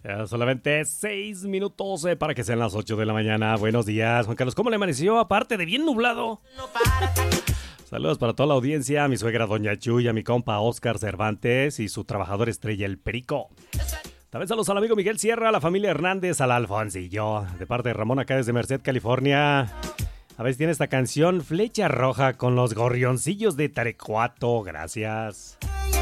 Solamente 6 minutos para que sean las 8 de la mañana. Buenos días, Juan Carlos. ¿Cómo le amaneció? Aparte de bien nublado. Saludos para toda la audiencia, a mi suegra Doña Chuy, a mi compa Oscar Cervantes y su trabajador estrella, el Perico. También saludos al amigo Miguel Sierra, a la familia Hernández, al Alfonsillo. De parte de Ramón acá desde Merced, California. A ver si tiene esta canción, Flecha Roja con los gorrioncillos de Tarecuato. Gracias.